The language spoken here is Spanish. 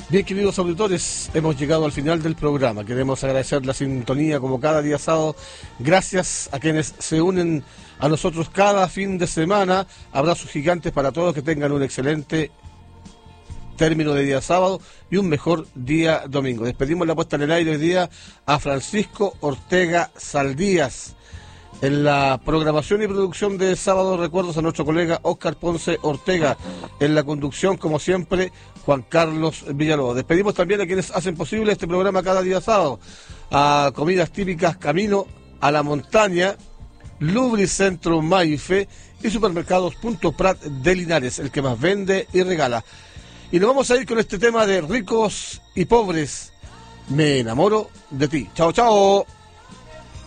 Bien, queridos auditores, hemos llegado al final del programa. Queremos agradecer la sintonía como cada día sábado. Gracias a quienes se unen a nosotros cada fin de semana. Abrazos gigantes para todos, que tengan un excelente término de día sábado y un mejor día domingo. Despedimos la puesta en el aire hoy día a Francisco Ortega Saldías. En la programación y producción de sábado, recuerdos a nuestro colega Óscar Ponce Ortega. En la conducción, como siempre, Juan Carlos Villalobos. Despedimos también a quienes hacen posible este programa cada día sábado. A Comidas Típicas Camino a la Montaña, Lubricentro Maife y Supermercados Punto Prat de Linares, el que más vende y regala. Y nos vamos a ir con este tema de Ricos y Pobres. Me enamoro de ti. Chao, chao.